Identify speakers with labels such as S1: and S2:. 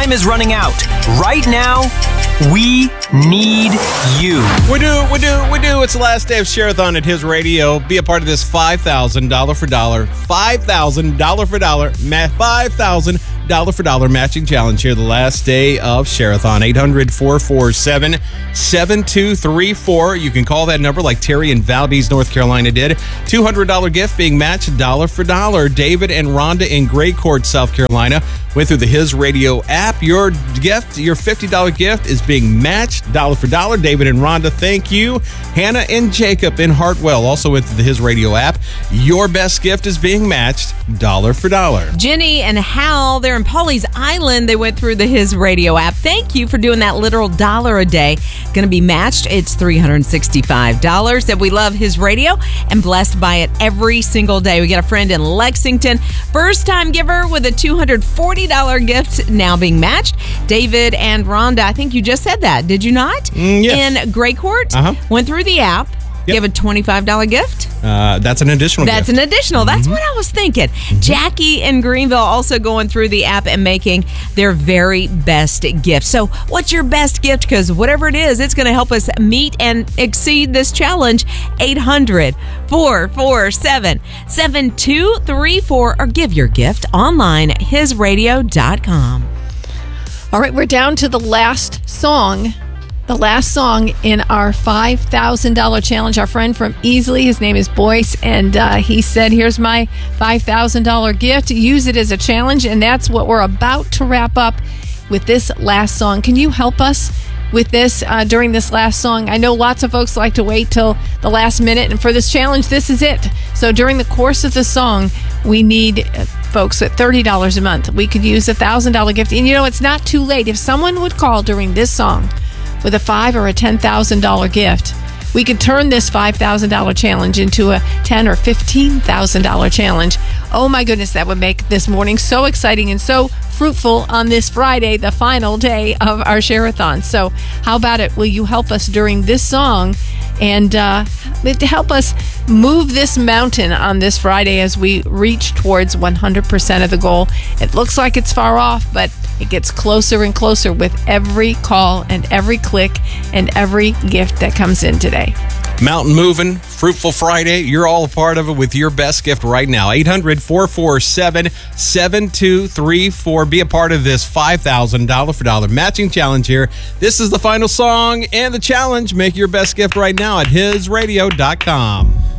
S1: time is running out. Right now, we need you.
S2: We do. It's the last day of Share-a-thon at His Radio. Be a part of this $5,000 for dollar, $5,000 for dollar, $5,000 for dollar matching challenge here the last day of Share-a-thon. 800-447-7234. You can call that number like Terry in Valdez, North Carolina did. $200 gift being matched dollar for dollar. David and Rhonda in Gray Court, South Carolina went through the His Radio app. Your gift, your $50 gift is being matched dollar for dollar. David and Rhonda, thank you. Hannah and Jacob in Hartwell also went through the His Radio app. Your best gift is being matched dollar for dollar.
S3: Jenny and Hal, they're in Pawleys Island. They went through the His Radio app. Thank you for doing that literal $1 a day. Going to be matched. It's $365. That we love His Radio and blessed by it every single day. We got a friend in Lexington, first time giver with a $240 gift now being matched. David and Rhonda, I think you just said that, did you not?
S2: Yes.
S3: In Gray Court, went through the app. Give a $25 gift.
S2: That's an additional
S3: That's
S2: gift.
S3: an additional. That's what I was thinking. Jackie in Greenville also going through the app and making their very best gift. So what's your best gift? Because whatever it is, it's going to help us meet and exceed this challenge. 800-447-7234 or give your gift online at hisradio.com.
S4: All right, we're down to the last song. The last song in our $5,000 challenge. Our friend from Easley, his name is Boyce, and he said, here's my $5,000 gift. Use it as a challenge, and that's what we're about to wrap up with this last song. Can you help us with this during this last song? I know lots of folks like to wait till the last minute, and for this challenge, this is it. So during the course of the song, we need folks at $30 a month. We could use a $1,000 gift, and it's not too late. If someone would call during this song with a $5,000 or a $10,000 gift, we could turn this $5,000 challenge into a $10,000 or $15,000 challenge. Oh my goodness, that would make this morning so exciting and so fruitful on this Friday, the final day of our Share-a-thon. So how about it? Will you help us during this song and help us move this mountain on this Friday as we reach towards 100% of the goal? It looks like it's far off, but it gets closer and closer with every call and every click and every gift that comes in today.
S2: Mountain moving, fruitful Friday. You're all a part of it with your best gift right now. 800-447-7234. Be a part of this $5,000 for dollar matching challenge here. This is the final song and the challenge. Make your best gift right now at hisradio.com.